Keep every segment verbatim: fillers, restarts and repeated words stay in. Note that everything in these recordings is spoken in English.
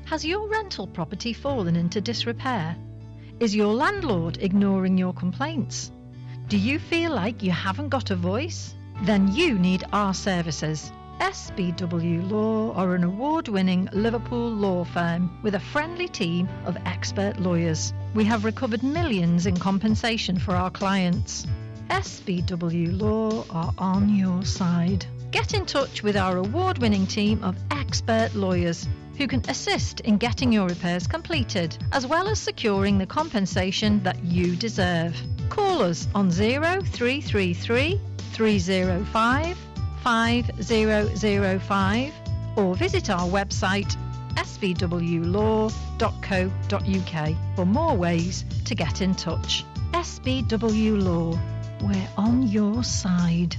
Has your rental property fallen into disrepair? Is your landlord ignoring your complaints? Do you feel like you haven't got a voice? Then you need our services. S B W Law are an award-winning Liverpool law firm with a friendly team of expert lawyers. We have recovered millions in compensation for our clients. S B W Law are on your side. Get in touch with our award-winning team of expert lawyers who can assist in getting your repairs completed, as well as securing the compensation that you deserve. Call us on zero three three three, three zero five, five zero zero five or visit our website s b w law dot co dot u k for more ways to get in touch. S B W Law, we're on your side.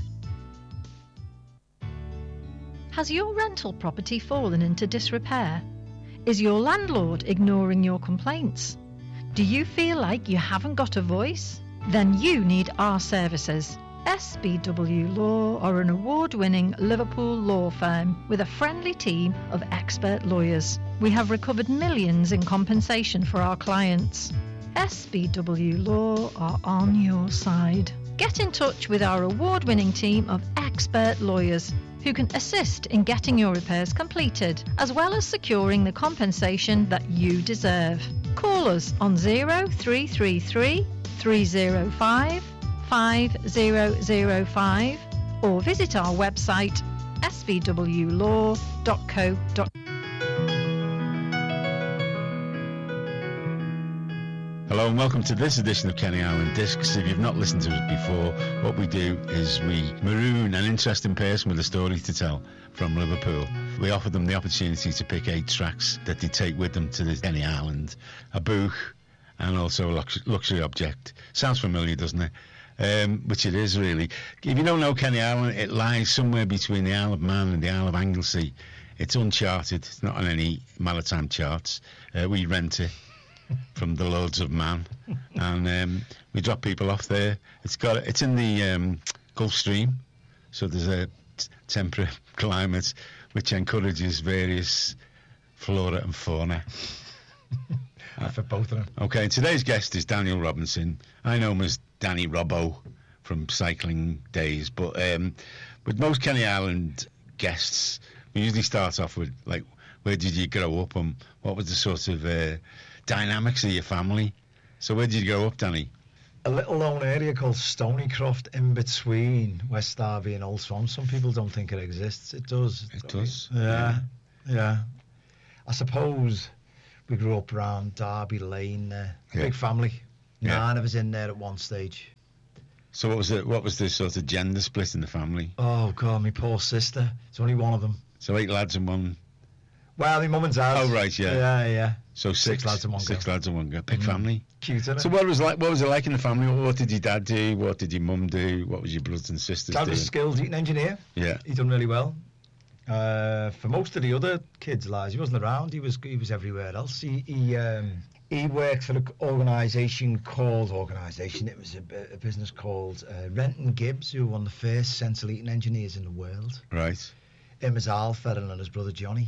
Has your rental property fallen into disrepair? Is your landlord ignoring your complaints? Do you feel like you haven't got a voice? Then you need our services. S B W Law are an award-winning Liverpool law firm with a friendly team of expert lawyers. We have recovered millions in compensation for our clients. S B W Law are on your side. Get in touch with our award-winning team of expert lawyers who can assist in getting your repairs completed, as well as securing the compensation that you deserve. Call us on zero three three three, three zero five, five zero zero five or visit our website s b w law dot co dot u k. Hello and welcome to this edition of Kenny Island Discs. If you've not listened to us before, what we do is we maroon an interesting person with a story to tell from Liverpool. We offer them the opportunity to pick eight tracks that they take with them to the Kenny Island, a book and also a lux- luxury object. Sounds familiar, doesn't it? Um, which it is really. If you don't know Kenny Island, it lies somewhere between the Isle of Man and the Isle of Anglesey. It's uncharted, it's not on any maritime charts. Uh, we rent it from the Lords of Man, and um, we drop people off there. It's got it's in the um, Gulf Stream, so there's a t- temperate climate which encourages various flora and fauna. uh, for both of them. Okay, today's guest is Daniel Robinson. I know him as Danny Robbo from cycling days, but um, with most Kenny Island guests, we usually start off with like, where did you grow up and what was the sort of uh, dynamics of your family? So where did you grow up, Danny? A little known area called Stonycroft, in between West Derby and Old Swan. Some people don't think it exists. It does. It does. Yeah, yeah. yeah. I suppose we grew up around Derby Lane there. A Yeah. big family. Yeah. Nine of us in there at one stage. So what was the what was the sort of gender split in the family? Oh God, my poor sister. It's only one of them. So eight lads and one. Well, my mum and dad. Oh right, yeah. Yeah, yeah. So six, Six lads and one Six girl. lads and one girl. Big Mm. family. Cute, isn't it? So what was like? What was it like in the family? What did your dad do? What did your mum do? What was your brothers and sisters Dad doing? was a skilled eating engineer. Yeah. He done really well. Uh, for most of the other kids' lives, he wasn't around. He was he was everywhere else. He he, um, he worked for an organisation called organisation. It was a, a business called uh, Renton Gibbs, who were one of the first central heating engineers in the world. Right. Him as Al Ferrin and his brother Johnny,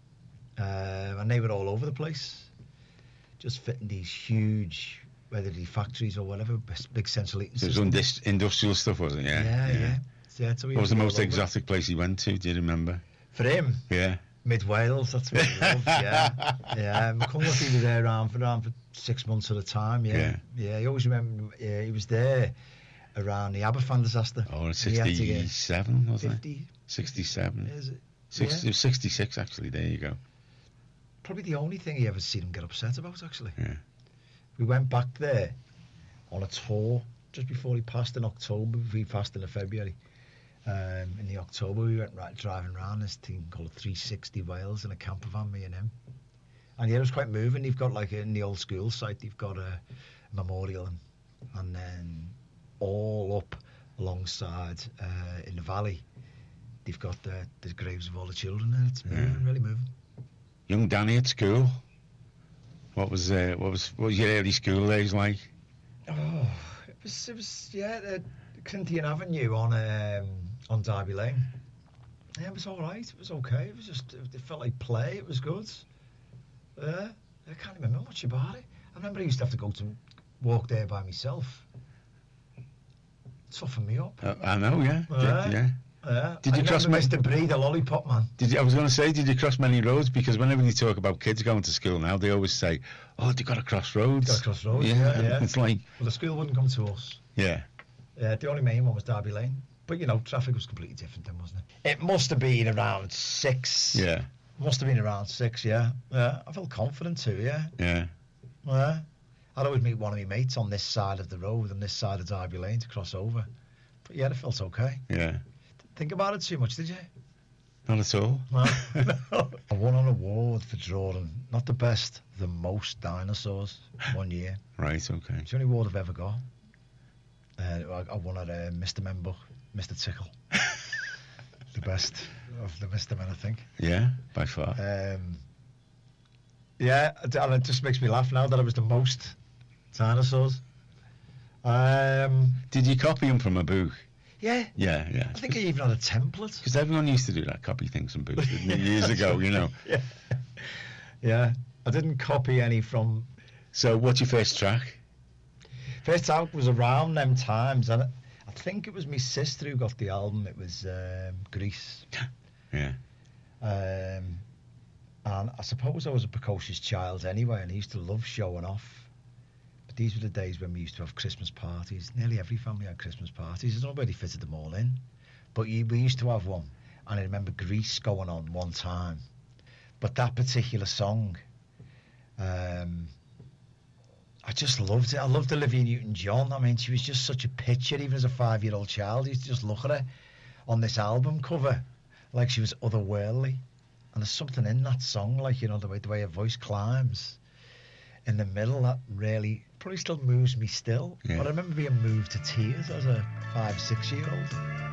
uh, and they were all over the place, just fitting these huge, whether they factories or whatever, big central heating So it was systems. undis- industrial stuff, wasn't it? Yeah. Yeah, yeah. yeah so he What was the all most over. exotic place he went to? Do you remember? For him? Yeah. Mid Wales, that's what he loved, yeah. Yeah, McCullough, he was there around for, around for six months at a time, yeah. Yeah. Yeah, he always remember, yeah, he was there around the Aberfan disaster. Oh, He had to get sixty-seven, wasn't it? fifty, sixty-seven. is it? Six, Yeah. sixty-six, actually. There you go. Probably the only thing he ever seen him get upset about, actually. Yeah. We went back there on a tour just before he passed in October. He passed in February. Um, in the October, we went right, driving around this thing called three sixty Wales in a camper van, me and him. And yeah, it was quite moving. They've got like in the old school site, they've got a memorial, and, and then all up alongside uh, in the valley, they've got the, the graves of all the children, and it's moving, Yeah. really moving. Young Danny at school. What was uh, what was what was your early school days like? Oh, it was it was yeah, the Corinthian Avenue on um, on Derby Lane. Yeah, it was all right. It was okay. It was just it felt like play. It was good. Yeah, I can't remember much about it. I remember I used to have to go to walk there by myself. Toughen me up. Uh, I know, yeah. Yeah. Did, yeah. Yeah. Did you I cross remember my- Mister Bree, the lollipop man? Did you, I was going to say, did you cross many roads? Because whenever you talk about kids going to school now, they always say, oh, they got to cross roads. Got to cross roads, Yeah, yeah, and yeah. it's like, Well, the school wouldn't come to us. yeah, Yeah, the only main one was Derby Lane. But, you know, traffic was completely different then, wasn't it? It must have been around six. yeah, Must have been around six, yeah. Yeah, I felt confident too, yeah. yeah, Yeah. I'd always meet one of my mates on this side of the road and this side of Derby Lane to cross over. But yeah, it felt okay. yeah. Think about it too much, did you? Not at all. No. No. I won an award for drawing, not the best, the most dinosaurs one year. Right, okay. It's the only award I've ever got. Uh, I, I won at uh, Mister Member, Mister Tickle. The best of the Mister Men, I think. Yeah, by far. Um, yeah, and it just makes me laugh now that I was the most dinosaurs. Um, Did you copy them from a book? yeah, Yeah, yeah. I think I even had a template. Because everyone used to do that, copy things from books, didn't they, years ago, you know. Yeah, yeah. I didn't copy any from. So, what's your first track? First out was around them times, and I think it was my sister who got the album. It was um, Grease. Yeah, Um, and I suppose I was a precocious child anyway, and I used to love showing off. But these were the days when we used to have Christmas parties. Nearly every family had Christmas parties. I don't know where they fitted them all in. But you, we used to have one. And I remember Grease going on one time. But that particular song, um, I just loved it. I loved Olivia Newton-John. I mean, she was just such a picture, even as a five-year-old child. You used to just look at her on this album cover like she was otherworldly. And there's something in that song, like, you know, the way the way her voice climbs in the middle, that really probably still moves me still. Yeah. But I remember being moved to tears as a five, six-year-old.